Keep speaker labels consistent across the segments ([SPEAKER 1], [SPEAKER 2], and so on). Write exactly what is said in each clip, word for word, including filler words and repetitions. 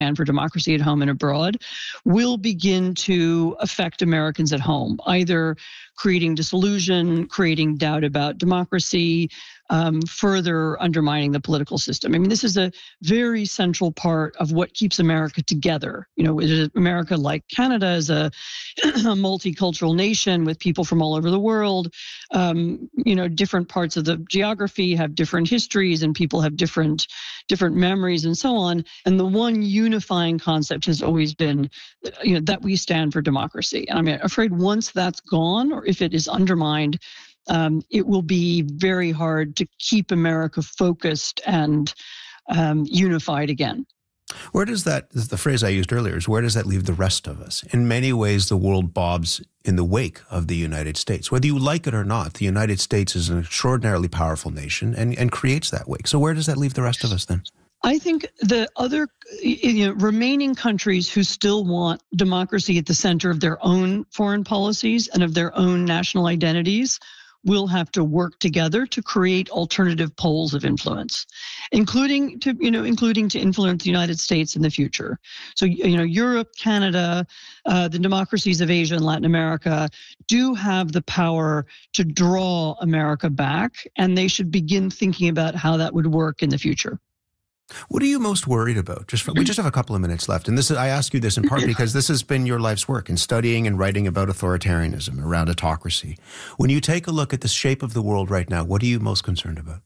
[SPEAKER 1] stand for democracy at home and abroad, will begin to affect Americans at home, either creating disillusion, creating doubt about democracy, um, further undermining the political system. I mean, this is a very central part of what keeps America together. You know, America, like Canada, is a, a multicultural nation with people from all over the world. Um, you know, different parts of the geography have different histories, and people have different different memories and so on. And the one unifying concept has always been, you know, that we stand for democracy. And I'm afraid once that's gone, or if it is undermined, um, it will be very hard to keep America focused and um, unified again.
[SPEAKER 2] Where does that, is the phrase I used earlier, is where does that leave the rest of us? In many ways, the world bobs in the wake of the United States. Whether you like it or not, the United States is an extraordinarily powerful nation and, and creates that wake. So where does that leave the rest of us then?
[SPEAKER 1] I think the other you know, remaining countries who still want democracy at the center of their own foreign policies and of their own national identities will have to work together to create alternative poles of influence, including to, you know, including to influence the United States in the future. So, you know, Europe, Canada, uh, the democracies of Asia and Latin America do have the power to draw America back, and they should begin thinking about how that would work in the future.
[SPEAKER 2] What are you most worried about? Just for, we just have a couple of minutes left. And this is, I ask you this in part because this has been your life's work in studying and writing about authoritarianism, around autocracy. When you take a look at the shape of the world right now, what are you most concerned about?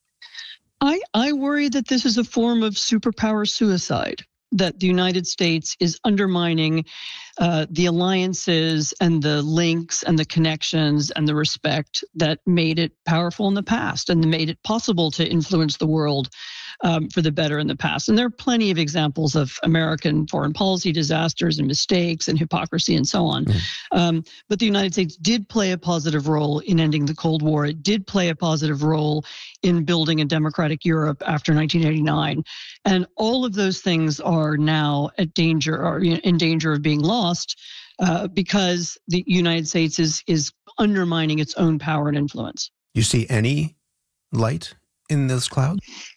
[SPEAKER 1] I, I worry that this is a form of superpower suicide, that the United States is undermining uh, the alliances and the links and the connections and the respect that made it powerful in the past and made it possible to influence the world um, for the better in the past. And there are plenty of examples of American foreign policy disasters and mistakes and hypocrisy and so on. Mm. Um, but the United States did play a positive role in ending the Cold War. It did play a positive role in building a democratic Europe after nineteen eighty-nine. And all of those things are now at danger, or in danger of being lost uh, because the United States is is undermining its own power and influence.
[SPEAKER 2] You see any light in this cloud?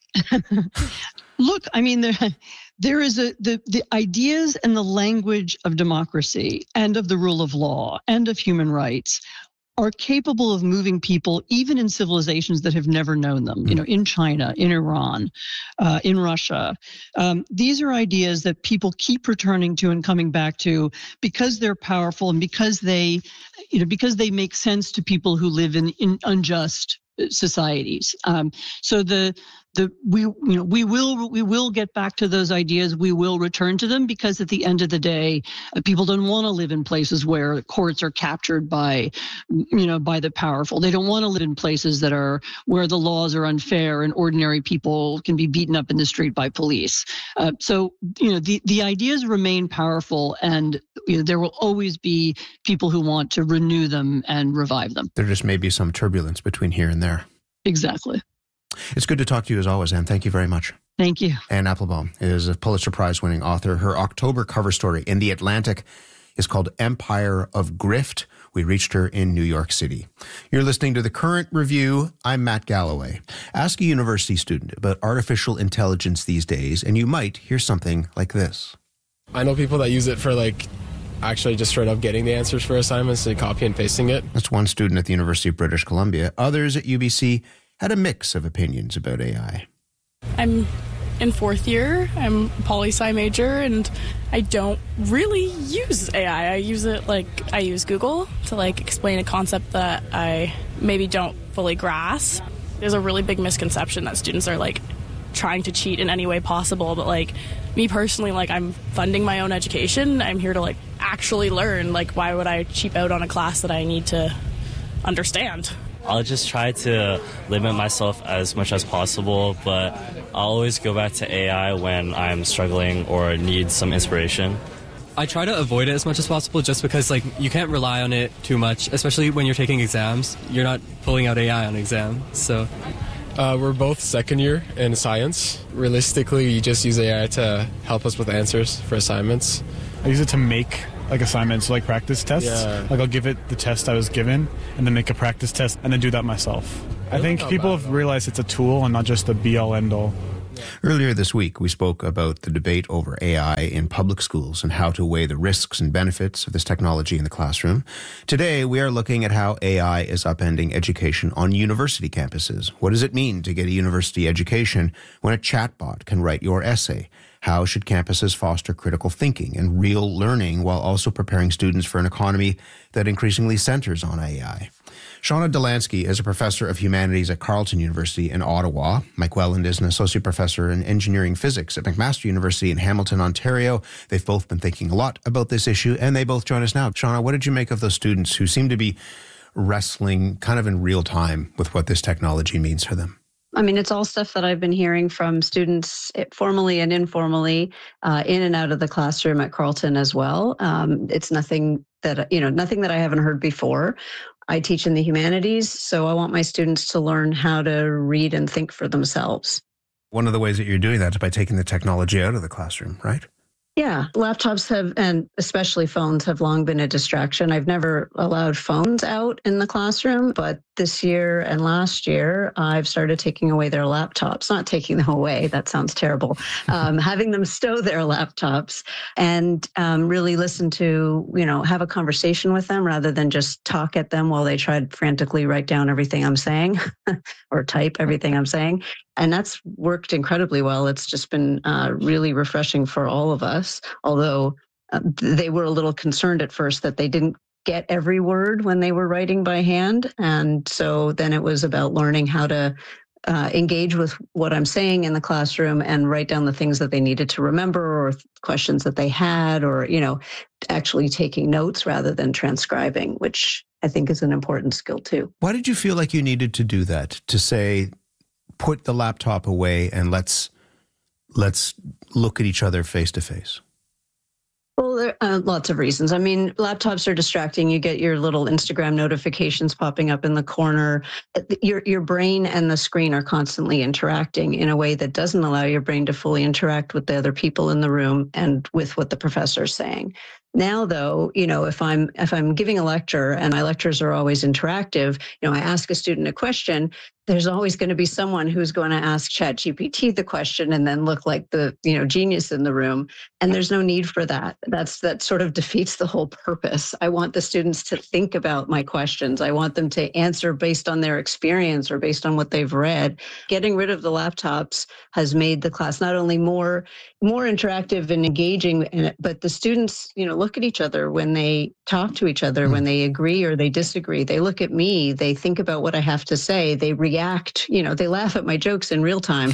[SPEAKER 1] Look, I mean, there, there is a the, the ideas and the language of democracy and of the rule of law and of human rights are capable of moving people even in civilizations that have never known them, you know, in China, in Iran, uh, in Russia. Um, these are ideas that people keep returning to and coming back to because they're powerful and because they, you know, because they make sense to people who live in, in unjust societies. Um, so the the we you know we will we will get back to those ideas. We will return to them because at the end of the day, uh, people don't want to live in places where courts are captured by you know by the powerful. They don't want to live in places that are where the laws are unfair and ordinary people can be beaten up in the street by police. Uh, so you know the the ideas remain powerful, and you know, there will always be people who want to renew them and revive them.
[SPEAKER 2] There just may be some turbulence between here and there.
[SPEAKER 1] Exactly.
[SPEAKER 2] It's good to talk to you as always, Anne. Thank you very much.
[SPEAKER 1] Thank you.
[SPEAKER 2] Anne Applebaum is a Pulitzer Prize-winning author. Her October cover story in The Atlantic is called Empire of Grift. We reached her in New York City. You're listening to The Current Review. I'm Matt Galloway. Ask a university student about artificial intelligence these days, and you might hear something like this.
[SPEAKER 3] I know people that use it for, like, actually just straight up getting the answers for assignments and copy and pasting it.
[SPEAKER 2] That's one student at the University of British Columbia. Others at U B C had a mix of opinions about A I.
[SPEAKER 4] I'm in fourth year. I'm a poli-sci major, and I don't really use A I. I use it like I use Google to like explain a concept that I maybe don't fully grasp. There's a really big misconception that students are like trying to cheat in any way possible, but like me personally, like I'm funding my own education. I'm here to like actually learn. Like, why would I cheap out on a class that I need to understand?
[SPEAKER 5] I'll just try to limit myself as much as possible, but I'll always go back to A I when I'm struggling or need some inspiration.
[SPEAKER 6] I try to avoid it as much as possible just because like you can't rely on it too much, especially when you're taking exams. You're not pulling out A I on an exam, so...
[SPEAKER 3] Uh, we're both second year in science. Realistically, you just use A I to help us with answers for assignments.
[SPEAKER 7] I use it to make like assignments, like practice tests.
[SPEAKER 3] Yeah.
[SPEAKER 7] Like I'll give it the test I was given and then make a practice test and then do that myself. I think people have realized it's a tool and not just the be-all, end-all.
[SPEAKER 2] Earlier this week, we spoke about the debate over A I in public schools and how to weigh the risks and benefits of this technology in the classroom. Today, we are looking at how A I is upending education on university campuses. What does it mean to get a university education when a chatbot can write your essay? How should campuses foster critical thinking and real learning while also preparing students for an economy that increasingly centers on A I? Shauna Delansky is a professor of humanities at Carleton University in Ottawa. Mike Welland is an associate professor in engineering physics at McMaster University in Hamilton, Ontario. They've both been thinking a lot about this issue, and they both join us now. Shauna, what did you make of those students who seem to be wrestling kind of in real time with what this technology means for them?
[SPEAKER 8] I mean, it's all stuff that I've been hearing from students formally and informally uh, in and out of the classroom at Carleton as well. Um, it's nothing that, you know, nothing that I haven't heard before. I teach in the humanities, so I want my students to learn how to read and think for themselves.
[SPEAKER 2] One of the ways that you're doing that is by taking the technology out of the classroom, right?
[SPEAKER 8] Yeah, laptops have, and especially phones, have long been a distraction. I've never allowed phones out in the classroom, but this year and last year, I've started taking away their laptops, not taking them away, that sounds terrible, um, having them stow their laptops and um, really listen to, you know, have a conversation with them rather than just talk at them while they try to frantically write down everything I'm saying or type everything I'm saying. And that's worked incredibly well. It's just been uh, really refreshing for all of us, although uh, they were a little concerned at first that they didn't get every word when they were writing by hand. And so then it was about learning how to uh, engage with what I'm saying in the classroom and write down the things that they needed to remember or questions that they had, or, you know, actually taking notes rather than transcribing, which I think is an important skill too.
[SPEAKER 2] Why did you feel like you needed to do that, to say, put the laptop away and let's let's look at each other face to face?
[SPEAKER 8] Well, there are uh, lots of reasons. I mean, laptops are distracting. You get your little Instagram notifications popping up in the corner. Your your brain and the screen are constantly interacting in a way that doesn't allow your brain to fully interact with the other people in the room and with what the professor is saying. Now, though, you know, if I'm if I'm giving a lecture and my lectures are always interactive, you know, I ask a student a question, there's always going to be someone who's going to ask ChatGPT the question and then look like the, you know, genius in the room. And there's no need for that. That's that sort of defeats the whole purpose. I want the students to think about my questions. I want them to answer based on their experience or based on what they've read. Getting rid of the laptops has made the class not only more more interactive and engaging, but the students, you know, look at each other when they talk to each other, when they agree or they disagree. They look at me, they think about what I have to say, they react, you know, they laugh at my jokes in real time.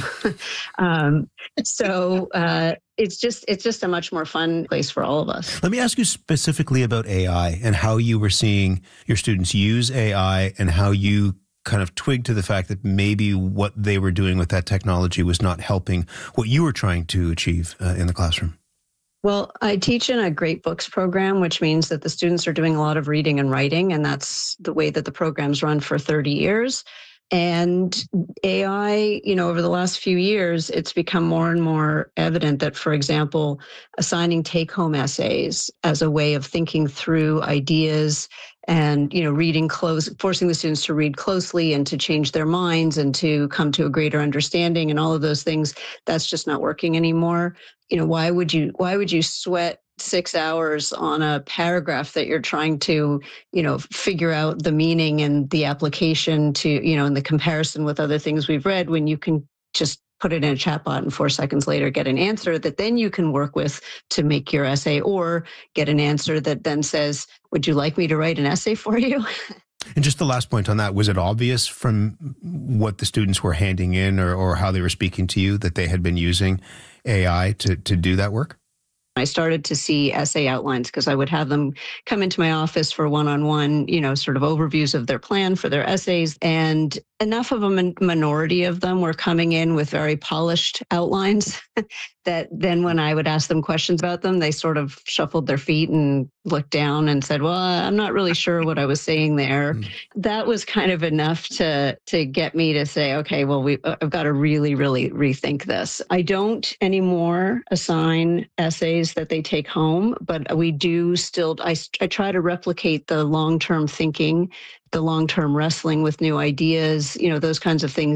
[SPEAKER 8] um, so uh, it's just it's just a much more fun place for all of us.
[SPEAKER 2] Let me ask you specifically about A I and how you were seeing your students use A I and how you kind of twigged to the fact that maybe what they were doing with that technology was not helping what you were trying to achieve uh, in the classroom.
[SPEAKER 8] Well, I teach in a Great Books program, which means that the students are doing a lot of reading and writing, and that's the way that the program's run for thirty years. And A I, you know, over the last few years, it's become more and more evident that, for example, assigning take-home essays as a way of thinking through ideas and, you know, reading close, forcing the students to read closely and to change their minds and to come to a greater understanding and all of those things, that's just not working anymore. You know, why would you, why would you sweat six hours on a paragraph that you're trying to, you know, figure out the meaning and the application to, you know, and the comparison with other things we've read when you can just put it in a chatbot and four seconds later get an answer that then you can work with to make your essay, or get an answer that then says, would you like me to write an essay for you?
[SPEAKER 2] And just the last point on that, was it obvious from what the students were handing in or, or how they were speaking to you that they had been using A I to, to do that work?
[SPEAKER 8] I started to see essay outlines because I would have them come into my office for one-on-one, you know, sort of overviews of their plan for their essays. And enough of a min- minority of them were coming in with very polished outlines that then when I would ask them questions about them, they sort of shuffled their feet and looked down and said, well, I'm not really sure what I was saying there. Mm. That was kind of enough to to get me to say, okay, well, we, I've got to really, really rethink this. I don't anymore assign essays that they take home, but we do still, I, I try to replicate the long-term thinking, the long-term wrestling with new ideas, you know, those kinds of things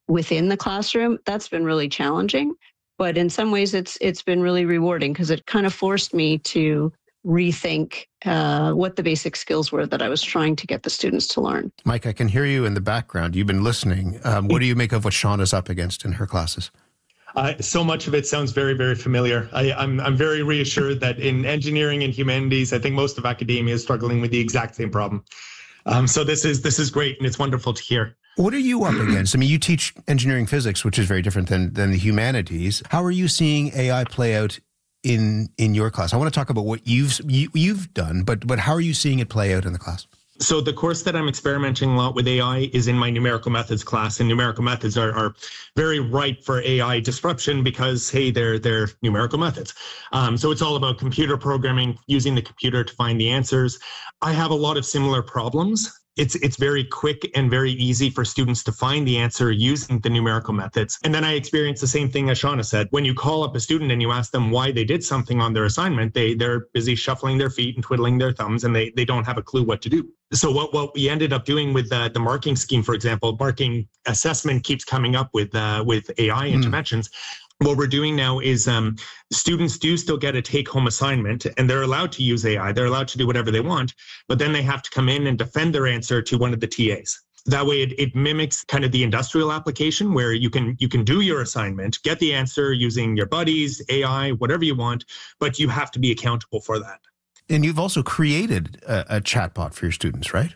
[SPEAKER 8] within the classroom, that's been really challenging. But in some ways, it's it's been really rewarding because it kind of forced me to rethink uh, what the basic skills were that I was trying to get the students to learn.
[SPEAKER 2] Mike, I can hear you in the background. You've been listening. Um, what do you make of what Shauna's up against in her classes?
[SPEAKER 9] Uh, so much of it sounds very, very familiar. I, I'm I'm very reassured that in engineering and humanities, I think most of academia is struggling with the exact same problem. Um, so this is this is great, and it's wonderful to hear.
[SPEAKER 2] What are you up against? I mean, you teach engineering physics, which is very different than than the humanities. How are you seeing A I play out in in your class? I want to talk about what you've you, you've done, but but how are you seeing it play out in the class?
[SPEAKER 9] So the course that I'm experimenting a lot with A I is in my numerical methods class, and numerical methods are, are very ripe for A I disruption because, hey, they're they're numerical methods. Um, so it's all about computer programming, using the computer to find the answers. I have a lot of similar problems. It's it's very quick and very easy for students to find the answer using the numerical methods. And then I experienced the same thing as Shauna said. When you call up a student and you ask them why they did something on their assignment, they, they're busy shuffling their feet and twiddling their thumbs, and they, they don't have a clue what to do. So what, what we ended up doing with the, the marking scheme, for example, marking assessment keeps coming up with uh, with A I
[SPEAKER 2] Mm.
[SPEAKER 9] interventions. What we're doing now is um, students do still get a take-home assignment, and they're allowed to use A I. They're allowed to do whatever they want, but then they have to come in and defend their answer to one of the T As. That way, it, it mimics kind of the industrial application where you can you can do your assignment, get the answer using your buddies, A I, whatever you want, but you have to be accountable for that.
[SPEAKER 2] And you've also created a, a chatbot for your students, right?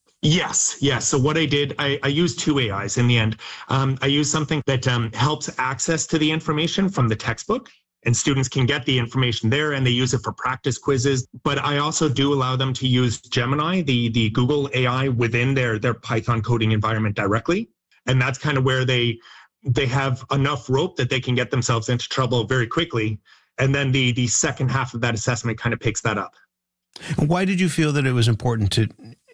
[SPEAKER 9] Yes, yes. So what I did, I, I used two A Is in the end. Um, I used something that um, helps access to the information from the textbook, and students can get the information there, and they use it for practice quizzes. But I also do allow them to use Gemini, the, the Google A I, within their, their Python coding environment directly. And that's kind of where they they have enough rope that they can get themselves into trouble very quickly. And then the the second half of that assessment kind of picks that up.
[SPEAKER 2] Why did you feel that it was important to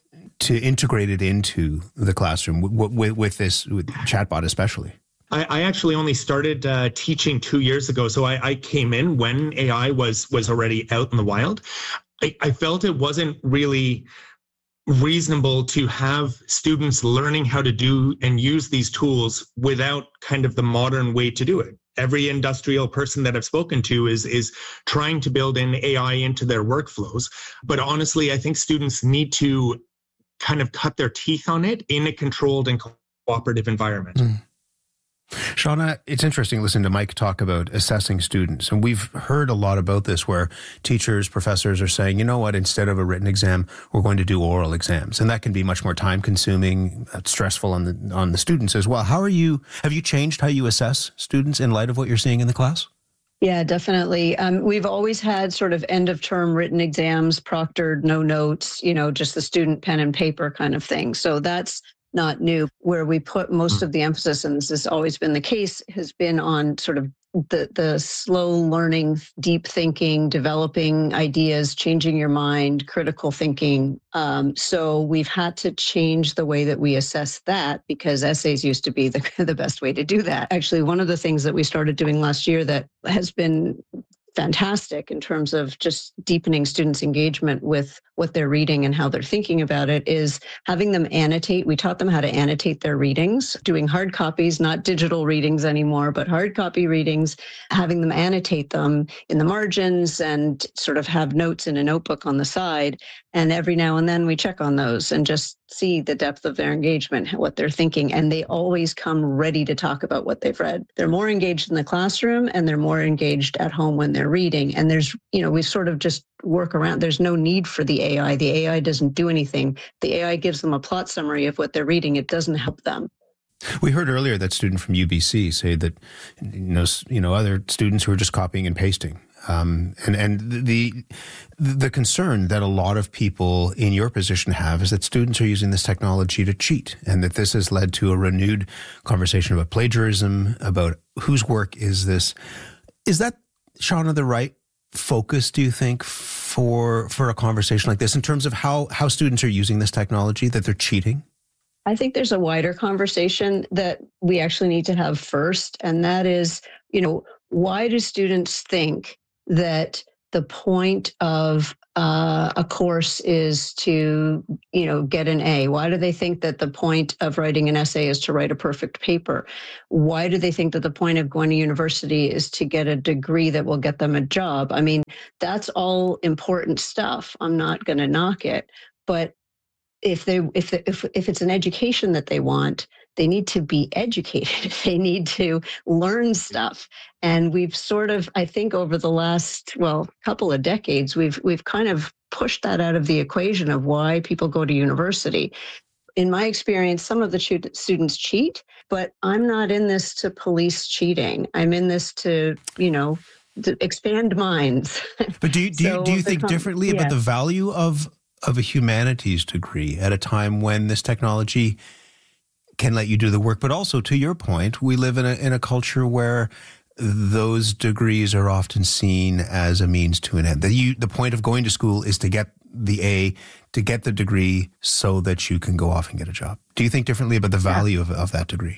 [SPEAKER 2] to integrate it into the classroom with, with, with this with chatbot especially?
[SPEAKER 9] I, I actually only started uh, teaching two years ago. So I, I came in when A I was was already out in the wild. I, I felt it wasn't really reasonable to have students learning how to do and use these tools without kind of the modern way to do it. Every industrial person that I've spoken to is is trying to build in A I into their workflows. But honestly, I think students need to kind of cut their teeth on it in a controlled and cooperative environment.
[SPEAKER 2] Mm. Shauna, it's interesting listening to Mike talk about assessing students. And we've heard a lot about this where teachers, professors are saying, you know what, instead of a written exam, we're going to do oral exams. And that can be much more time consuming, stressful on the on the students as well. How are you, have you changed how you assess students in light of what you're seeing in the class?
[SPEAKER 8] Yeah, definitely. Um, we've always had sort of end of term written exams, proctored, no notes, you know, just the student pen and paper kind of thing. So that's not new. Where we put most of the emphasis, and this has always been the case, has been on sort of the the slow learning, deep thinking, developing ideas, changing your mind, critical thinking. Um, so we've had to change the way that we assess that because essays used to be the, the best way to do that. Actually, one of the things that we started doing last year that has been fantastic in terms of just deepening students' engagement with what they're reading and how they're thinking about it is having them annotate. We taught them how to annotate their readings, doing hard copies, not digital readings anymore, but hard copy readings, having them annotate them in the margins and sort of have notes in a notebook on the side. And every now and then we check on those and just see the depth of their engagement, what they're thinking. And they always come ready to talk about what they've read. They're more engaged in the classroom and they're more engaged at home when they're reading. And there's, you know, we sort of just work around. There's no need for the A I. The A I doesn't do anything. The A I gives them a plot summary of what they're reading. It doesn't help them.
[SPEAKER 2] We heard earlier that student from U B C say that, you know, you know other students who are just copying and pasting. Um, and, and the the concern that a lot of people in your position have is that students are using this technology to cheat, and that this has led to a renewed conversation about plagiarism, about whose work is this. Is that, Shauna, the right focus, do you think, for for a conversation like this in terms of how, how students are using this technology, that they're cheating?
[SPEAKER 8] I think there's a wider conversation that we actually need to have first, and that is, you know, why do students think that the point of uh, a course is to, you know, get an A? Why do they think that the point of writing an essay is to write a perfect paper? Why do they think that the point of going to university is to get a degree that will get them a job? I mean, that's all important stuff. I'm not going to knock it, but if they if if if it's an education that they want, they need to be educated. They need to learn stuff. And we've sort of, I think, over the last, well, couple of decades, we've we've kind of pushed that out of the equation of why people go to university. In my experience, some of the students cheat, but I'm not in this to police cheating. I'm in this to, you know, to expand minds.
[SPEAKER 2] But do you, do
[SPEAKER 8] so
[SPEAKER 2] you, do you think
[SPEAKER 8] com-
[SPEAKER 2] differently
[SPEAKER 8] yeah.
[SPEAKER 2] about the value of of a humanities degree at a time when this technology can let you do the work? But also, to your point, we live in a in a culture where those degrees are often seen as a means to an end. The, you, the point of going to school is to get the A, to get the degree so that you can go off and get a job. Do you think differently about the value yeah. of, of that degree?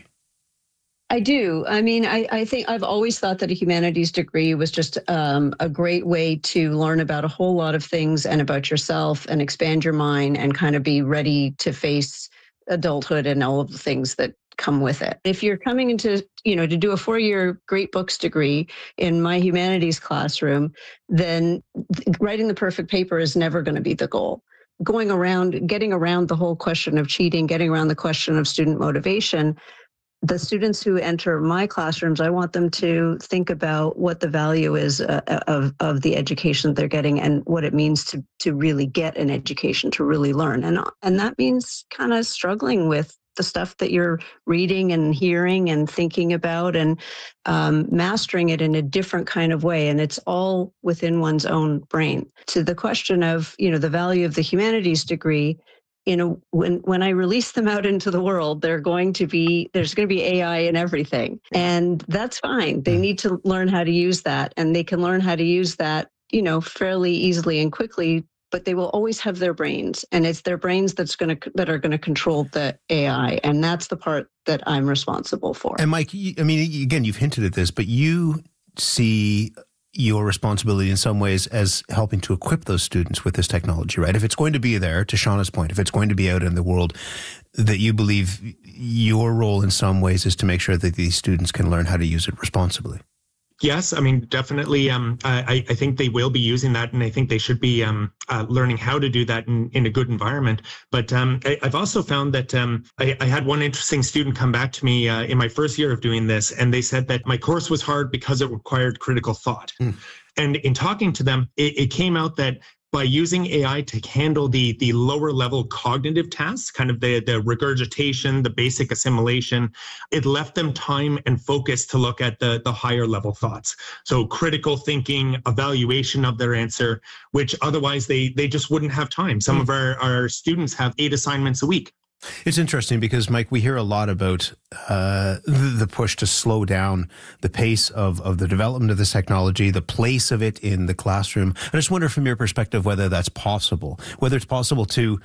[SPEAKER 8] I do. I mean, I, I think I've always thought that a humanities degree was just um, a great way to learn about a whole lot of things and about yourself and expand your mind and kind of be ready to face adulthood and all of the things that come with it. If you're coming into, you know, to do a four-year great books degree in my humanities classroom, then writing the perfect paper is never going to be the goal. Going around, getting around the whole question of cheating, getting around the question of student motivation, the students who enter my classrooms, I want them to think about what the value is uh, of, of the education they're getting and what it means to to really get an education, to really learn. And, and that means kind of struggling with the stuff that you're reading and hearing and thinking about and um, mastering it in a different kind of way. And it's all within one's own brain. To the question of, you know, the value of the humanities degree, you know, when, when I release them out into the world, they're going to be, there's going to be A I in everything. And that's fine. They need to learn how to use that, and they can learn how to use that, you know, fairly easily and quickly, but they will always have their brains, and it's their brains that's going to, that are going to control the A I. And that's the part that I'm responsible for.
[SPEAKER 2] And Mike, I mean, again, you've hinted at this, but you see your responsibility in some ways as helping to equip those students with this technology, right? If it's going to be there, to Shauna's point, if it's going to be out in the world, that you believe your role in some ways is to make sure that these students can learn how to use it responsibly.
[SPEAKER 9] Yes, I mean, definitely. Um, I, I think they will be using that, and I think they should be um, uh, learning how to do that in, in a good environment. But um, I, I've also found that um, I, I had one interesting student come back to me uh, in my first year of doing this, and they said that my course was hard because it required critical thought. Mm. And in talking to them, it, it came out that by using A I to handle the the lower level cognitive tasks, kind of the, the regurgitation, the basic assimilation, it left them time and focus to look at the, the higher level thoughts. So critical thinking, evaluation of their answer, which otherwise they they just wouldn't have time. Some mm. of our, our students have eight assignments a week.
[SPEAKER 2] It's interesting because, Mike, we hear a lot about uh, the push to slow down the pace of, of the development of this technology, the place of it in the classroom. I just wonder from your perspective whether that's possible, whether it's possible to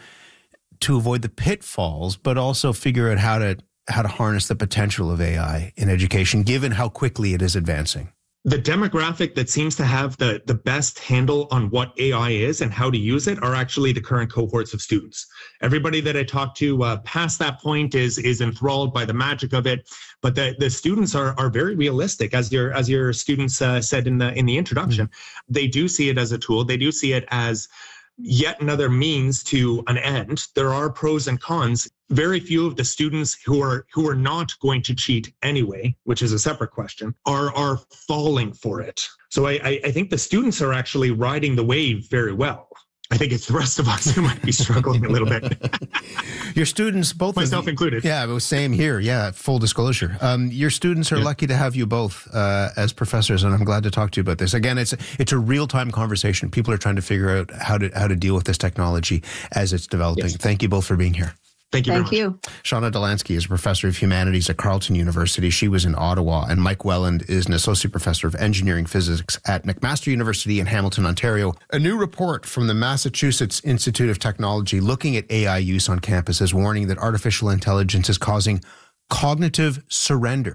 [SPEAKER 2] to avoid the pitfalls, but also figure out how to how to harness the potential of A I in education, given how quickly it is advancing.
[SPEAKER 9] The demographic that seems to have the, the best handle on what A I is and how to use it are actually the current cohorts of students. Everybody that I talk to uh, past that point is is enthralled by the magic of it, but the, the students are are very realistic, as your as your students uh, said in the in the introduction. Mm-hmm. They do see it as a tool. They do see it as yet another means to an end. There are pros and cons. Very few of the students who are who are not going to cheat anyway, which is a separate question, are are falling for it. So I, I think the students are actually riding the wave very well. I think it's the rest of us who might be struggling a little bit.
[SPEAKER 2] Your students, both
[SPEAKER 9] myself
[SPEAKER 2] of you,
[SPEAKER 9] included.
[SPEAKER 2] Yeah, it was same here. Yeah, full disclosure. Um, your students are yeah. lucky to have you both uh, as professors, and I'm glad to talk to you about this. Again, it's it's a real time conversation. People are trying to figure out how to how to deal with this technology as it's developing. Yes. Thank you both for being here.
[SPEAKER 9] Thank you.
[SPEAKER 8] Thank
[SPEAKER 9] very
[SPEAKER 8] you.
[SPEAKER 9] much.
[SPEAKER 2] Shauna Delansky is a professor of humanities at Carleton University. She was in Ottawa. And Mike Welland is an associate professor of engineering physics at McMaster University in Hamilton, Ontario. A new report from the Massachusetts Institute of Technology looking at A I use on campus is warning that artificial intelligence is causing cognitive surrender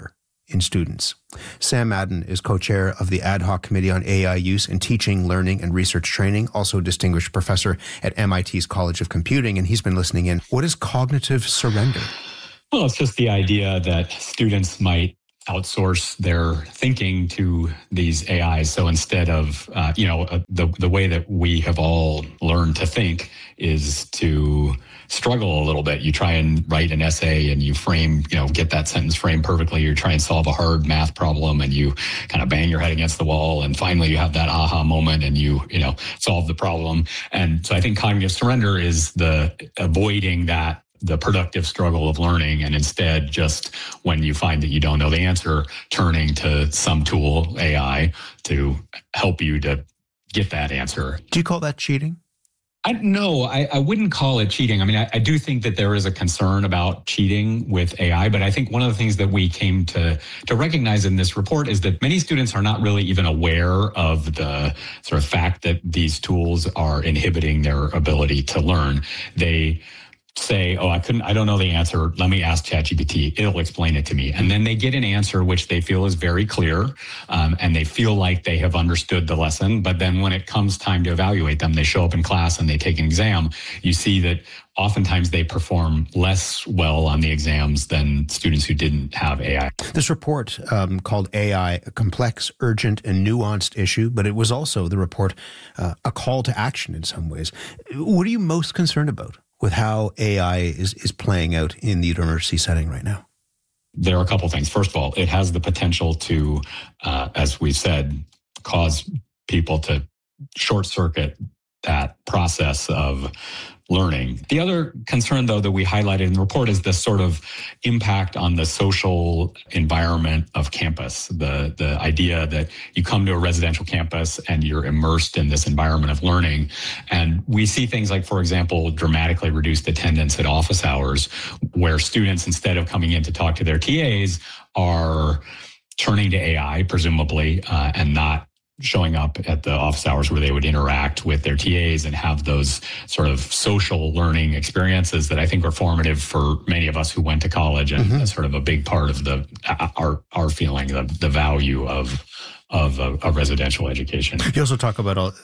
[SPEAKER 2] in students. Sam Madden is co-chair of the Ad Hoc Committee on A I Use in Teaching, Learning, and Research Training, also a distinguished professor at M I T's College of Computing, and he's been listening in. What is cognitive surrender?
[SPEAKER 10] Well, it's just the idea that students might outsource their thinking to these A Is. So instead of, uh, you know, uh, the the way that we have all learned to think is to struggle a little bit. You try and write an essay and you frame, you know, get that sentence framed perfectly. You try and solve a hard math problem and you kind of bang your head against the wall. And finally you have that aha moment and you, you know, solve the problem. And so I think cognitive surrender is the avoiding that the productive struggle of learning, and instead just when you find that you don't know the answer, turning to some tool, A I, to help you to get that answer.
[SPEAKER 2] Do you call that cheating?
[SPEAKER 10] I, no, I, I wouldn't call it cheating. I mean, I, I do think that there is a concern about cheating with A I, but I think one of the things that we came to, to recognize in this report is that many students are not really even aware of the sort of fact that these tools are inhibiting their ability to learn. They say, oh, I couldn't, I don't know the answer. Let me ask ChatGPT. It'll explain it to me. And then they get an answer which they feel is very clear, um, and they feel like they have understood the lesson. But then when it comes time to evaluate them, they show up in class and they take an exam. You see that oftentimes they perform less well on the exams than students who didn't have A I.
[SPEAKER 2] This report um, called A I, a complex, urgent, and nuanced issue, but it was also the report uh, a call to action in some ways. What are you most concerned about with how A I is, is playing out in the university setting right now?
[SPEAKER 10] There are a couple of things. First of all, it has the potential to, uh, as we said, cause people to short circuit that process of learning. The other concern, though, that we highlighted in the report is the sort of impact on the social environment of campus. The, the idea that you come to a residential campus and you're immersed in this environment of learning. And we see things like, for example, dramatically reduced attendance at office hours, where students, instead of coming in to talk to their T As, are turning to A I, presumably, uh, and not showing up at the office hours where they would interact with their T As and have those sort of social learning experiences that I think are formative for many of us who went to college, and mm-hmm. sort of a big part of the our our feeling of the value of of a, a residential education.
[SPEAKER 2] You also talk about, a,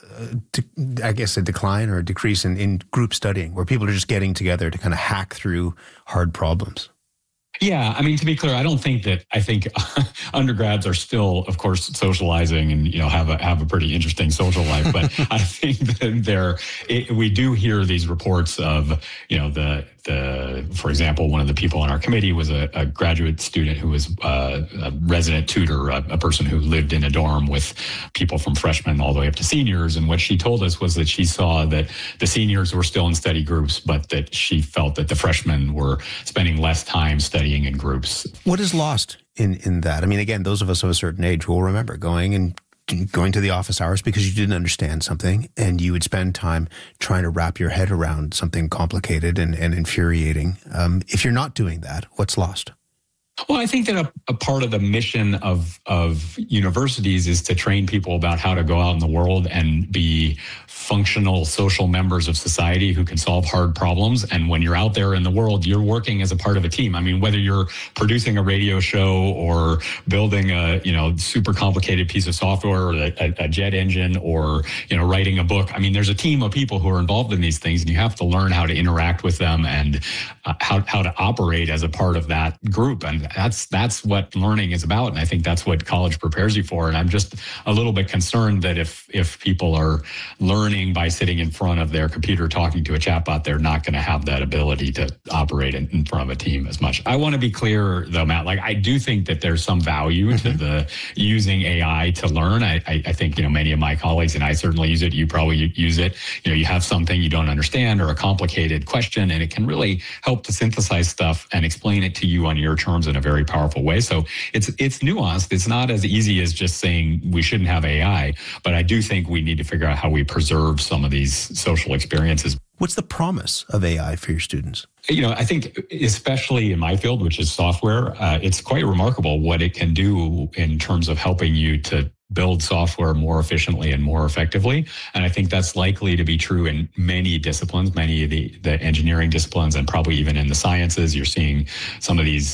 [SPEAKER 2] I guess, a decline or a decrease in, in group studying, where people are just getting together to kind of hack through hard problems.
[SPEAKER 10] Yeah, I mean, to be clear, I don't think that, I think undergrads are still, of course, socializing and, you know, have a have a pretty interesting social life. But I think that there, it, we do hear these reports of, you know, the, the, for example, one of the people on our committee was a, a graduate student who was uh, a resident tutor, a, a person who lived in a dorm with people from freshmen all the way up to seniors. And what she told us was that she saw that the seniors were still in study groups, but that she felt that the freshmen were spending less time studying in groups.
[SPEAKER 2] What is lost in, in that? I mean, again, those of us of a certain age will remember going and going to the office hours because you didn't understand something, and you would spend time trying to wrap your head around something complicated and, and infuriating. Um, if you're not doing that, what's lost?
[SPEAKER 10] Well, I think that a, a part of the mission of of universities is to train people about how to go out in the world and be functional social members of society who can solve hard problems. And when you're out there in the world, you're working as a part of a team. I mean, whether you're producing a radio show or building a, you know, super complicated piece of software or a, a jet engine or, you know, writing a book. I mean, there's a team of people who are involved in these things, and you have to learn how to interact with them and uh, how, how to operate as a part of that group. And that's, that's what learning is about. And I think that's what college prepares you for. And I'm just a little bit concerned that if, if people are learning by sitting in front of their computer talking to a chatbot, they're not going to have that ability to operate in, in front of a team as much. I want to be clear, though, Matt, like I do think that there's some value mm-hmm. to the using A I to learn. I, I, I think, you know, many of my colleagues, and I certainly use it, you probably use it, you know, you have something you don't understand or a complicated question, and it can really help to synthesize stuff and explain it to you on your terms in a very powerful way. So it's it's nuanced. It's not as easy as just saying we shouldn't have A I, but I do think we need to figure out how we preserve some of these social experiences.
[SPEAKER 2] What's the promise of A I for your students?
[SPEAKER 10] You know, I think especially in my field, which is software, uh, it's quite remarkable what it can do in terms of helping you to build software more efficiently and more effectively. And I think that's likely to be true in many disciplines, many of the, the engineering disciplines, and probably even in the sciences. You're seeing some of these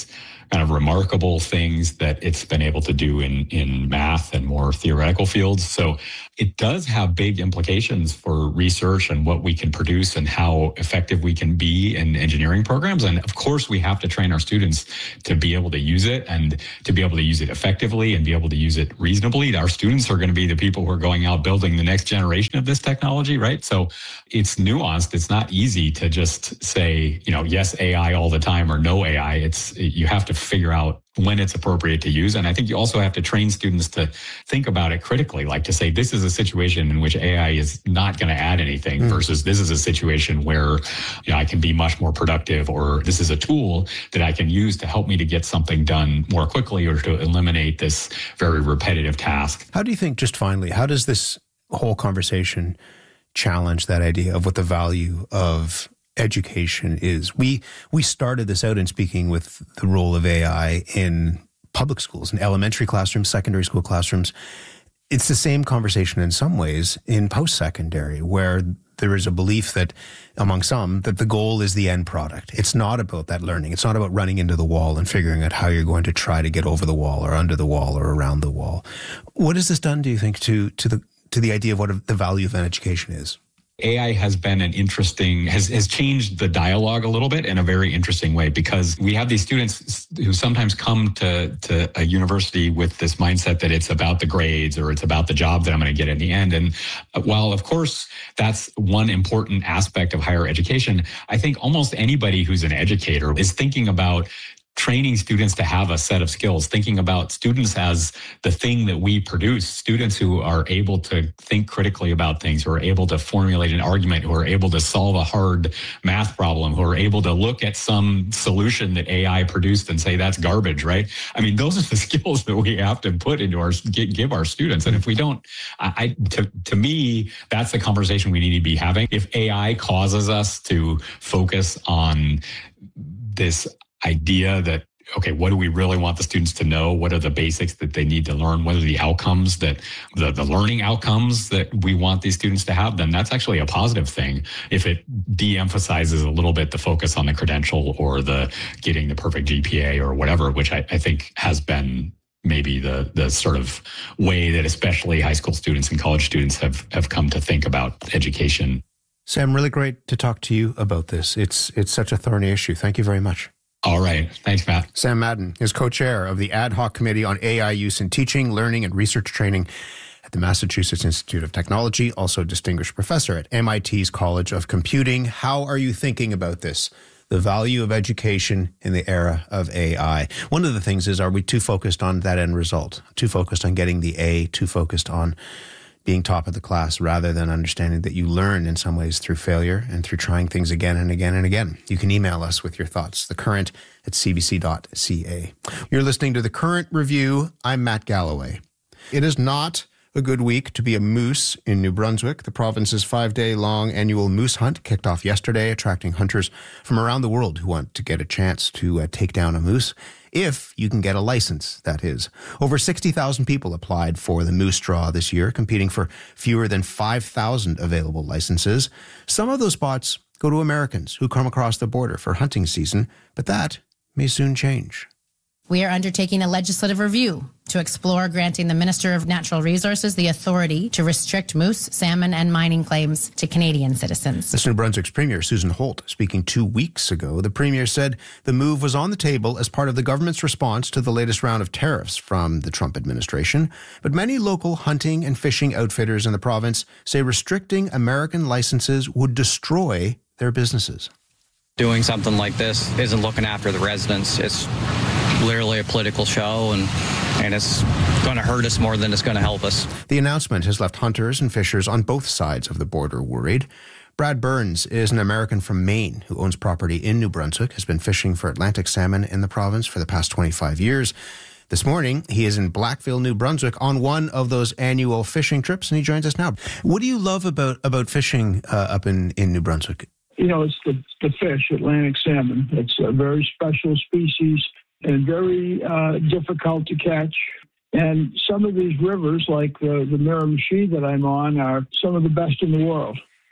[SPEAKER 10] kind of remarkable things that it's been able to do in, in math and more theoretical fields. So it does have big implications for research and what we can produce and how effective we can be in engineering programs. And of course, we have to train our students to be able to use it and to be able to use it effectively and be able to use it reasonably. Our students are going to be the people who are going out building the next generation of this technology, right? So it's nuanced. It's not easy to just say, you know, yes, A I all the time or no A I. It's, you have to figure out when it's appropriate to use. And I think you also have to train students to think about it critically, like to say, this is a situation in which A I is not going to add anything mm. versus this is a situation where, you know, I can be much more productive, or this is a tool that I can use to help me to get something done more quickly or to eliminate this very repetitive task.
[SPEAKER 2] How do you think, just finally, how does this whole conversation challenge that idea of what the value of education is? We we started this out in speaking with the role of A I in public schools, in elementary classrooms, secondary school classrooms. It's the same conversation in some ways in post-secondary, where there is a belief that among some that the goal is the end product. It's not about that learning. It's not about running into the wall and figuring out how you're going to try to get over the wall or under the wall or around the wall. What has this done, do you think, to to the to the idea of what the value of an education is?
[SPEAKER 10] A I has been an interesting, has, has changed the dialogue a little bit in a very interesting way, because we have these students who sometimes come to, to a university with this mindset that it's about the grades or it's about the job that I'm going to get in the end. And while, of course, that's one important aspect of higher education, I think almost anybody who's an educator is thinking about training students to have a set of skills, thinking about students as the thing that we produce, students who are able to think critically about things, who are able to formulate an argument, who are able to solve a hard math problem, who are able to look at some solution that A I produced and say, that's garbage, right? I mean, those are the skills that we have to put into our, give our students. And if we don't, I, to, to me, that's the conversation we need to be having. If A I causes us to focus on this idea that, okay, what do we really want the students to know? What are the basics that they need to learn? What are the outcomes that, the, the learning outcomes that we want these students to have? Then that's actually a positive thing. If it de-emphasizes a little bit the focus on the credential or the getting the perfect G P A or whatever, which I, I think has been maybe the the sort of way that especially high school students and college students have, have come to think about education.
[SPEAKER 2] Sam, really great to talk to you about this. It's it's such a thorny issue. Thank you very much.
[SPEAKER 10] All right. Thanks, Matt.
[SPEAKER 2] Sam Madden is co-chair of the Ad Hoc Committee on A I Use in Teaching, Learning, and Research Training at the Massachusetts Institute of Technology, also distinguished professor at M I T's College of Computing. How are you thinking about this? The value of education in the era of A I. One of the things is, are we too focused on that end result? Too focused on getting the A, too focused on being top of the class, rather than understanding that you learn in some ways through failure and through trying things again and again and again. You can email us with your thoughts, The Current at c b c dot c a. You're listening to The Current Review. I'm Matt Galloway. It is not a good week to be a moose in New Brunswick. The province's five-day-long annual moose hunt kicked off yesterday, attracting hunters from around the world who want to get a chance to uh, take down a moose. If you can get a license, that is. Over sixty thousand people applied for the Moose Draw this year, competing for fewer than five thousand available licenses. Some of those spots go to Americans who come across the border for hunting season, but that may soon change.
[SPEAKER 11] We are undertaking a legislative review to explore granting the Minister of Natural Resources the authority to restrict moose, salmon, and mining claims to Canadian citizens.
[SPEAKER 2] That's New Brunswick's Premier Susan Holt speaking two weeks ago. The Premier said the move was on the table as part of the government's response to the latest round of tariffs from the Trump administration. But many local hunting and fishing outfitters in the province say restricting American licenses would destroy their businesses.
[SPEAKER 12] Doing something like this isn't looking after the residents. It's literally a political show, and and it's going to hurt us more than it's going to help us.
[SPEAKER 2] The announcement has left hunters and fishers on both sides of the border worried. Brad Burns is an American from Maine who owns property in New Brunswick, has been fishing for Atlantic salmon in the province for the past twenty-five years. This morning, he is in Blackville, New Brunswick, on one of those annual fishing trips, and he joins us now. What do you love about, about fishing uh, up in, in New Brunswick?
[SPEAKER 13] You know, it's the, the fish, Atlantic salmon. It's a very special species and very uh, difficult to catch. And some of these rivers, like the, the Miramichi that I'm on, are some of the best in the world.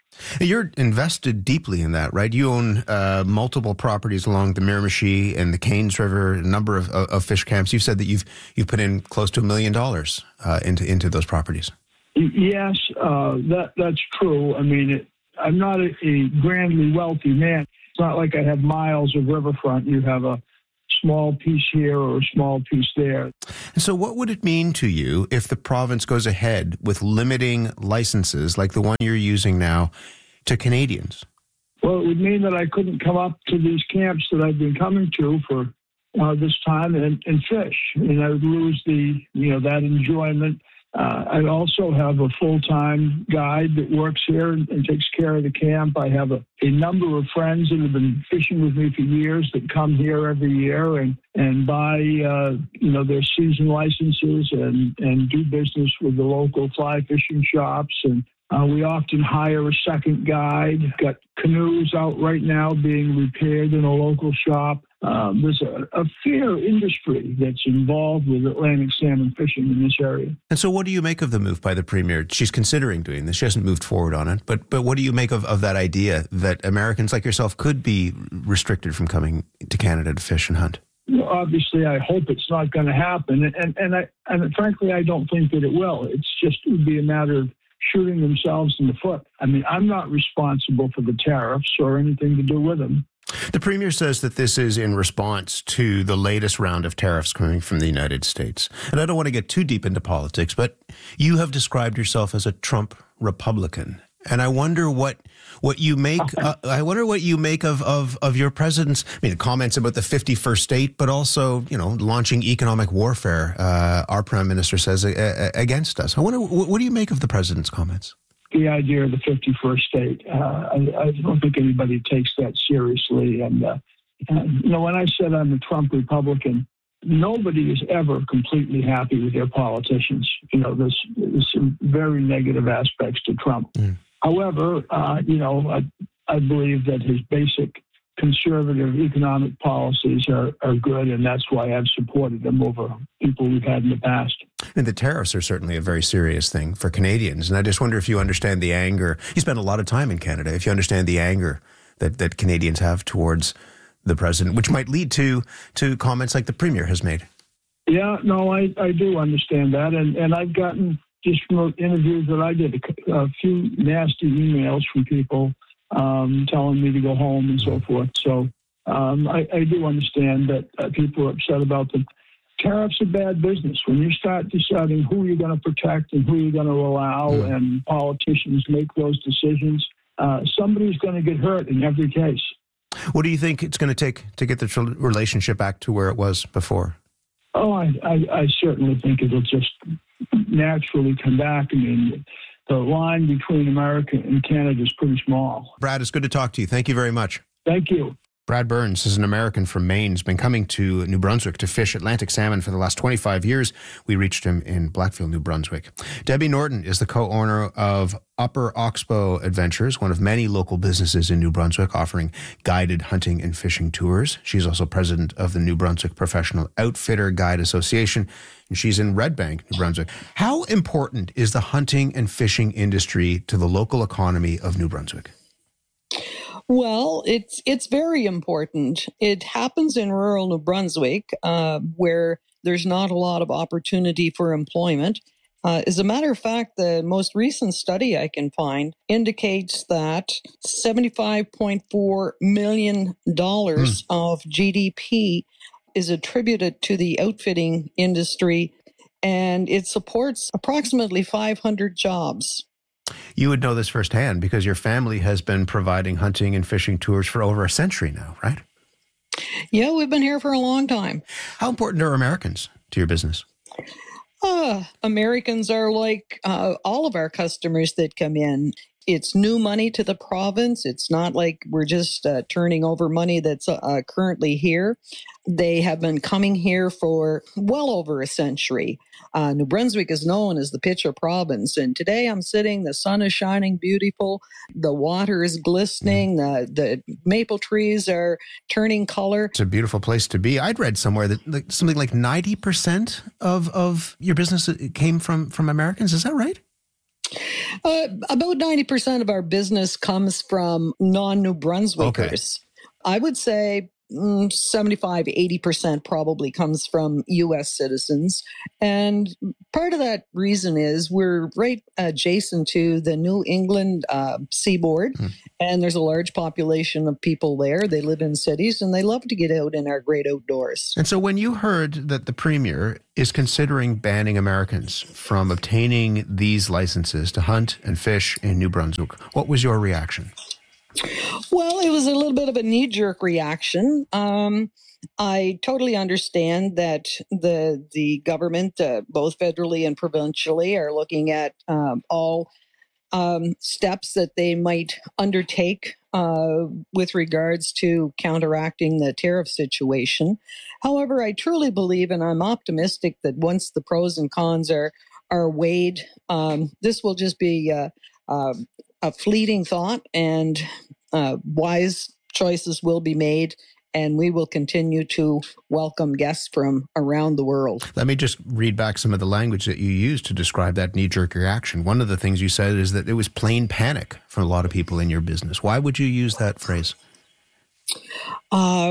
[SPEAKER 2] You're invested deeply in that, right? You own uh, multiple properties along the Miramichi and the Cairns River, a number of, of fish camps. You've said that you've you've put in close to a million dollars uh, into into those properties.
[SPEAKER 13] Yes, uh, that that's true. I mean, it, I'm not a, a grandly wealthy man. It's not like I have miles of riverfront. You have a small piece here or a small piece there.
[SPEAKER 2] And so what would it mean to you if the province goes ahead with limiting licenses like the one you're using now to Canadians?
[SPEAKER 13] Well, it would mean that I couldn't come up to these camps that I've been coming to for uh, this time and, and fish. And I would lose the, you know, that enjoyment. Uh, I also have a full-time guide that works here and, and takes care of the camp. I have a, a number of friends that have been fishing with me for years that come here every year and, and buy, uh, you know, their season licenses and, and do business with the local fly fishing shops. And uh, we often hire a second guide. Got canoes out right now being repaired in a local shop. Um, there's a, a fair industry that's involved with Atlantic salmon fishing in this area.
[SPEAKER 2] And so what do you make of the move by the Premier? She's considering doing this. She hasn't moved forward on it. But but what do you make of, of that idea that Americans like yourself could be restricted from coming to Canada to fish and hunt?
[SPEAKER 13] Well, obviously, I hope it's not going to happen. And, and, and, I, and frankly, I don't think that it will. It's just it would be a matter of shooting themselves in the foot. I mean, I'm not responsible for the tariffs or anything to do with them.
[SPEAKER 2] The Premier says that this is in response to the latest round of tariffs coming from the United States. And I don't want to get too deep into politics, but you have described yourself as a Trump Republican. And I wonder what what you make. Uh, I wonder what you make of, of of your president's. I mean, comments about the fifty-first state, but also, you know, launching economic warfare. Uh, our prime minister says uh, against us. I wonder what, what do you make of the president's comments?
[SPEAKER 13] The idea of the fifty-first state. Uh, I, I don't think anybody takes that seriously. And, uh, and, you know, when I said I'm a Trump Republican, nobody is ever completely happy with their politicians. You know, there's, there's some very negative aspects to Trump. Mm. However, uh, you know, I, I believe that his basic conservative economic policies are, are good, and that's why I've supported them over people we've had in the past.
[SPEAKER 2] And the tariffs are certainly a very serious thing for Canadians. And I just wonder if you understand the anger. You spend a lot of time in Canada. If you understand the anger that, that Canadians have towards the president, which might lead to to comments like the Premier has made.
[SPEAKER 13] Yeah, no, I, I do understand that. And, and I've gotten, just from interviews that I did, a, a few nasty emails from people um, telling me to go home and so forth. So um, I, I do understand that uh, people are upset about them. Tariffs are bad business. When you start deciding who you're going to protect and who you're going to allow, mm. and politicians make those decisions, uh, somebody's going to get hurt in every case.
[SPEAKER 2] What do you think it's going to take to get the relationship back to where it was before?
[SPEAKER 13] Oh, I, I, I certainly think it'll just naturally come back. I mean, the line between America and Canada is pretty small.
[SPEAKER 2] Brad, it's good to talk to you. Thank you very much.
[SPEAKER 13] Thank you.
[SPEAKER 2] Brad Burns is an American from Maine. He's been coming to New Brunswick to fish Atlantic salmon for the last twenty-five years. We reached him in Blackfield, New Brunswick. Debbie Norton is the co-owner of Upper Oxbow Adventures, one of many local businesses in New Brunswick offering guided hunting and fishing tours. She's also president of the New Brunswick Professional Outfitter Guide Association, and she's in Red Bank, New Brunswick. How important is the hunting and fishing industry to the local economy of New Brunswick?
[SPEAKER 14] Well, it's it's very important. It happens in rural New Brunswick, uh, where there's not a lot of opportunity for employment. Uh, as a matter of fact, the most recent study I can find indicates that seventy-five point four million dollars mm. of G D P is attributed to the outfitting industry, and it supports approximately five hundred jobs.
[SPEAKER 2] You would know this firsthand because your family has been providing hunting and fishing tours for over a century now, right?
[SPEAKER 14] Yeah, we've been here for a long time.
[SPEAKER 2] How important are Americans to your business?
[SPEAKER 14] Uh, Americans are like uh, all of our customers that come in. It's new money to the province. It's not like we're just uh, turning over money that's uh, currently here. They have been coming here for well over a century. Uh, New Brunswick is known as the Pitcher Province. And today I'm sitting, the sun is shining beautiful. The water is glistening. The, the maple trees are turning color.
[SPEAKER 2] It's a beautiful place to be. I'd read somewhere that like, something like ninety percent of, of your business came from, from Americans. Is that right?
[SPEAKER 14] Uh, about ninety percent of our business comes from non-New Brunswickers. Okay. I would say mm, seventy-five, eighty percent probably comes from U S citizens. And part of that reason is we're right adjacent to the New England uh, seaboard. Mm. And there's a large population of people there. They live in cities and they love to get out in our great outdoors.
[SPEAKER 2] And so when you heard that the Premier is considering banning Americans from obtaining these licenses to hunt and fish in New Brunswick, what was your reaction?
[SPEAKER 14] Well, it was a little bit of a knee-jerk reaction. Um, I totally understand that the the government, uh, both federally and provincially, are looking at um, all um, steps that they might undertake uh, with regards to counteracting the tariff situation. However, I truly believe, and I'm optimistic, that once the pros and cons are are weighed, um, this will just be uh, uh, a fleeting thought, and uh, wise choices will be made. And we will continue to welcome guests from around the world.
[SPEAKER 2] Let me just read back some of the language that you used to describe that knee-jerk reaction. One of the things you said is that it was plain panic for a lot of people in your business. Why would you use that phrase?
[SPEAKER 14] Uh,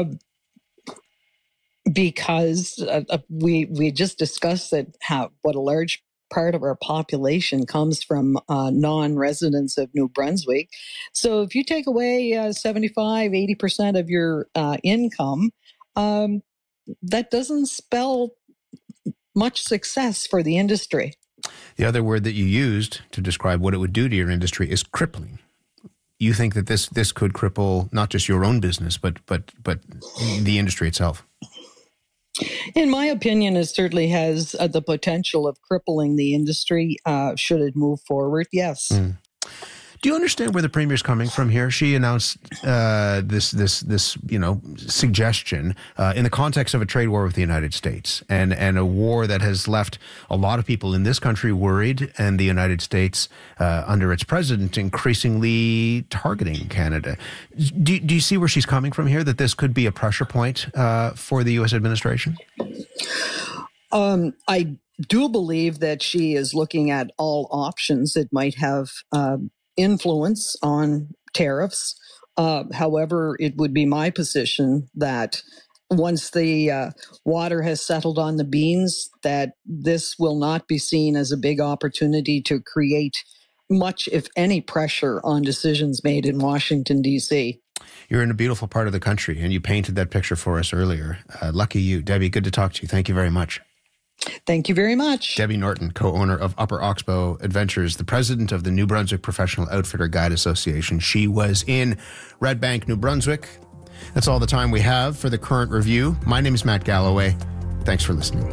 [SPEAKER 14] because uh, we we just discussed that how what a large part of our population comes from uh, non-residents of New Brunswick. So if you take away uh, seventy-five, eighty percent of your uh, income, um, that doesn't spell much success for the industry.
[SPEAKER 2] The other word that you used to describe what it would do to your industry is crippling. You think that this this could cripple not just your own business, but but but the industry itself?
[SPEAKER 14] In my opinion, it certainly has uh, the potential of crippling the industry uh, should it move forward, yes.
[SPEAKER 2] Mm. Do you understand where the Premier's coming from here? She announced uh, this, this, this, you know, suggestion uh, in the context of a trade war with the United States, and and a war that has left a lot of people in this country worried, and the United States, uh, under its president, increasingly targeting Canada. Do, do you see where she's coming from here? That this could be a pressure point uh, for the U S administration?
[SPEAKER 14] Um, I do believe that she is looking at all options that might have Um, influence on tariffs. Uh, however, it would be my position that once the uh, water has settled on the beans, that this will not be seen as a big opportunity to create much, if any, pressure on decisions made in Washington, D C.
[SPEAKER 2] You're in a beautiful part of the country, and you painted that picture for us earlier. Uh, lucky you. Debbie, good to talk to you. Thank you very much.
[SPEAKER 14] Thank you very much.
[SPEAKER 2] Debbie Norton, co-owner of Upper Oxbow Adventures, the president of the New Brunswick Professional Outfitter Guide Association. She was in Red Bank, New Brunswick. That's all the time we have for the current review. My name is Matt Galloway. Thanks for listening.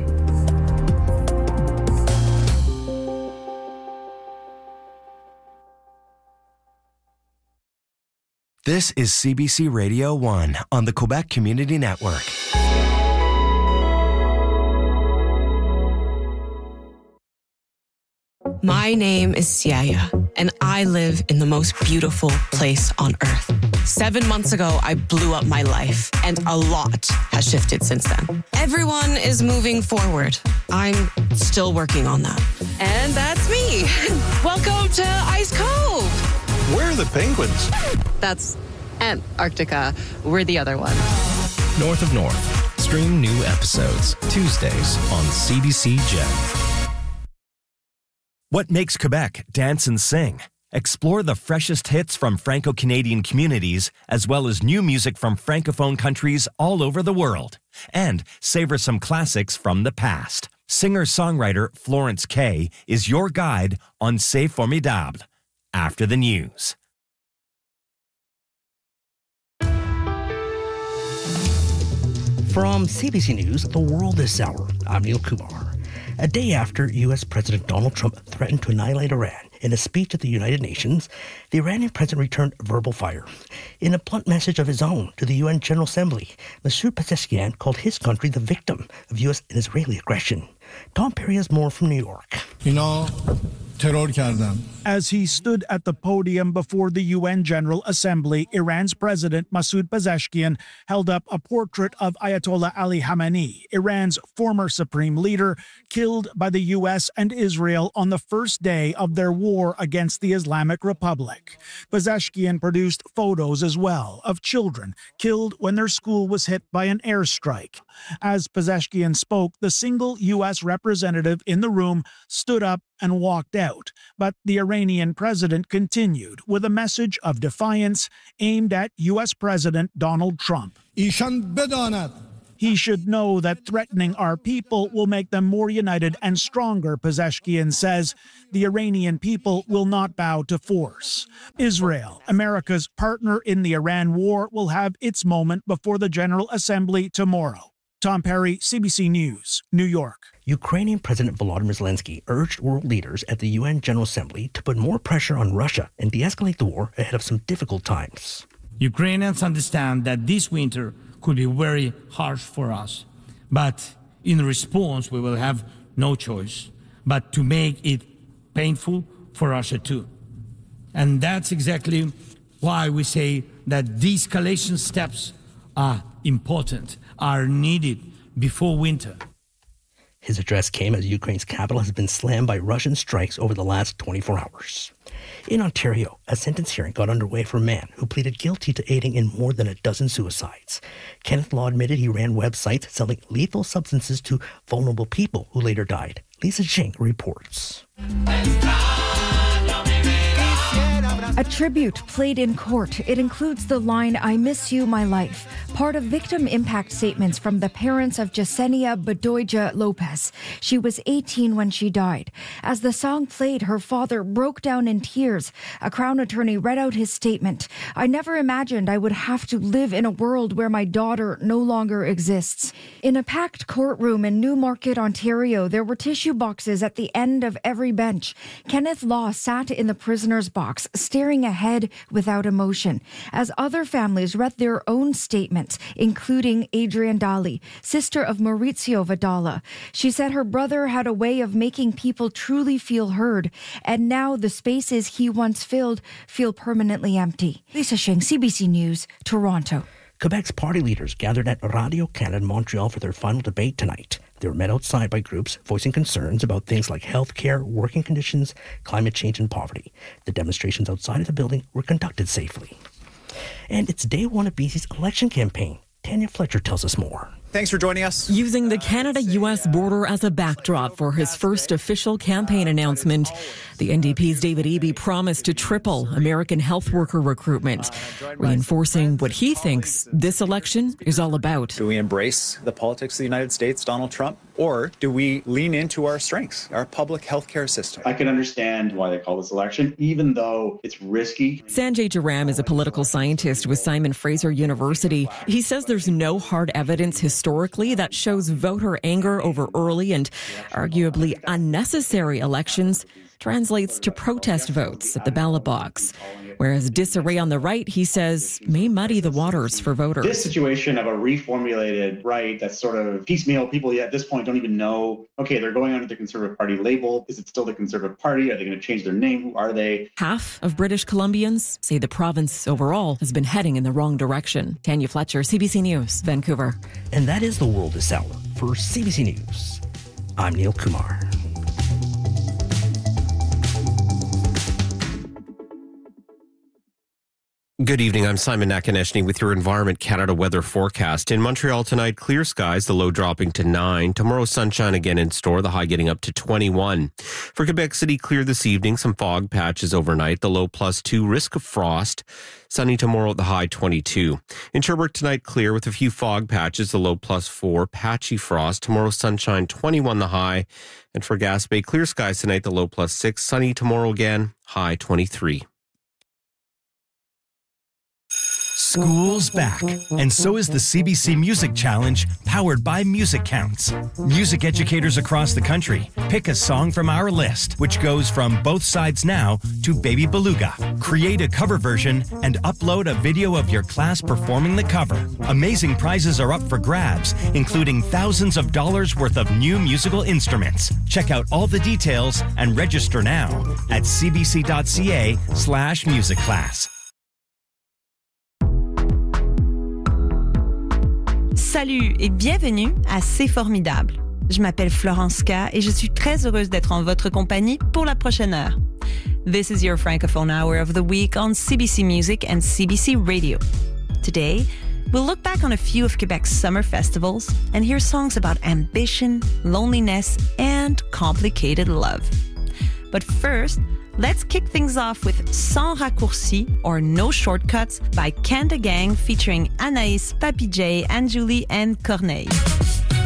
[SPEAKER 15] This is C B C Radio one on the Quebec Community Network.
[SPEAKER 16] My name is Siaya, and I live in the most beautiful place on earth. Seven months ago, I blew up my life, and a lot has shifted since then. Everyone is moving forward. I'm still working on that. And that's me. Welcome to Ice Cove.
[SPEAKER 17] Where are the penguins?
[SPEAKER 16] That's Antarctica. We're the other one.
[SPEAKER 18] North of North. Stream new episodes Tuesdays on C B C Gem.
[SPEAKER 15] What makes Quebec dance and sing? Explore the freshest hits from Franco-Canadian communities, as well as new music from Francophone countries all over the world. And savor some classics from the past. Singer-songwriter Florence Kay is your guide on C'est Formidable. After the news.
[SPEAKER 19] From C B C News, The World This Hour, I'm Neil Kumar. A day after U S President Donald Trump threatened to annihilate Iran in a speech at the United Nations, the Iranian president returned verbal fire. In a blunt message of his own to the U N General Assembly, Monsieur Pezeshkian called his country the victim of U S and Israeli aggression. Tom Perry has more from New York.
[SPEAKER 20] You know, terör kردند.
[SPEAKER 21] As he stood at the podium before the U N General Assembly, Iran's President Masoud Pezeshkian held up a portrait of Ayatollah Ali Khamenei, Iran's former supreme leader, killed by the U S and Israel on the first day of their war against the Islamic Republic. Pezeshkian produced photos as well of children killed when their school was hit by an airstrike. As Pezeshkian spoke, the single U S representative in the room stood up and walked out, but the Iranian president continued with a message of defiance aimed at U S President Donald Trump. He should know that threatening our people will make them more united and stronger, Pezeshkian says. The Iranian people will not bow to force. Israel, America's partner in the Iran war, will have its moment before the General Assembly tomorrow. Tom Perry, C B C News, New York.
[SPEAKER 19] Ukrainian President Volodymyr Zelensky urged world leaders at the U N General Assembly to put more pressure on Russia and de-escalate the war ahead of some difficult times.
[SPEAKER 22] Ukrainians understand that this winter could be very harsh for us, but in response we will have no choice but to make it painful for Russia too. And that's exactly why we say that de-escalation steps are important, are needed before winter.
[SPEAKER 19] His address came as Ukraine's capital has been slammed by Russian strikes over the last twenty-four hours. In Ontario, a sentence hearing got underway for a man who pleaded guilty to aiding in more than a dozen suicides. Kenneth Law admitted he ran websites selling lethal substances to vulnerable people who later died. Lisa Jing reports.
[SPEAKER 23] A tribute played in court. It includes the line, "I miss you, my life," part of victim impact statements from the parents of Yesenia Bedoya Lopez. She was eighteen when she died. As the song played, her father broke down in tears. A Crown attorney read out his statement. "I never imagined I would have to live in a world where my daughter no longer exists." In a packed courtroom in Newmarket, Ontario, there were tissue boxes at the end of every bench. Kenneth Law sat in the prisoner's box, staring ahead without emotion, as other families read their own statements, including Adrienne Daly, sister of Maurizio Vidala. She said her brother had a way of making people truly feel heard, and now the spaces he once filled feel permanently empty. Lisa Shing, C B C News, Toronto.
[SPEAKER 19] Quebec's party leaders gathered at Radio Canada in Montreal for their final debate tonight. They were met outside by groups voicing concerns about things like health care, working conditions, climate change, and poverty. The demonstrations outside of the building were conducted safely. And it's day one of B C's election campaign. Tanya Fletcher tells us more.
[SPEAKER 24] Thanks for joining us.
[SPEAKER 25] Using the Canada-U S border as a backdrop for his first official campaign announcement, the N D P's David Eby promised to triple American health worker recruitment, reinforcing what he thinks this election is all about.
[SPEAKER 24] Do we embrace the politics of the United States, Donald Trump, or do we lean into our strengths, our public health care system?
[SPEAKER 26] I can understand why they call this election, even though it's risky.
[SPEAKER 25] Sanjay Jaram is a political scientist with Simon Fraser University. He says there's no hard evidence historically that shows voter anger over early and arguably unnecessary elections translates to protest votes at the ballot box. Whereas disarray on the right, he says, may muddy the waters for voters.
[SPEAKER 26] This situation of a reformulated right that's sort of piecemeal, people at this point don't even know, okay, they're going under the Conservative Party label. Is it still the Conservative Party? Are they going to change their name? Who are they?
[SPEAKER 25] Half of British Columbians say the province overall has been heading in the wrong direction. Tanya Fletcher, C B C News, Vancouver.
[SPEAKER 19] And that is the world this hour. For C B C News, I'm Neil Kumar.
[SPEAKER 27] Good evening. I'm Simon Nakaneshny with your Environment Canada weather forecast. In Montreal tonight, clear skies, the low dropping to nine. Tomorrow, sunshine again in store, the high getting up to twenty-one. For Quebec City, clear this evening, some fog patches overnight, the low plus two, risk of frost. Sunny tomorrow, the high twenty-two. In Sherbrooke tonight, clear with a few fog patches, the low plus four, patchy frost. Tomorrow, sunshine, twenty-one the high. And for Gaspé, clear skies tonight, the low plus six, sunny tomorrow again, high twenty-three.
[SPEAKER 15] School's back, and so is the C B C Music Challenge, powered by Music Counts. Music educators across the country pick a song from our list, which goes from Both Sides Now to Baby Beluga. Create a cover version and upload a video of your class performing the cover. Amazing prizes are up for grabs, including thousands of dollars worth of new musical instruments. Check out all the details and register now at cbc.ca slash music class.
[SPEAKER 1] Salut et bienvenue à C'est Formidable. Je m'appelle Florence K et je suis très heureuse d'être en votre compagnie pour la prochaine heure. This is your Francophone Hour of the week on C B C Music and C B C Radio. Today, we'll look back on a few of Quebec's summer festivals and hear songs about ambition, loneliness, and complicated love. But first, let's kick things off with Sans Raccourci or No Shortcuts by Kanda Gang featuring Anaïs, Papi J, Anjuli, and Corneille.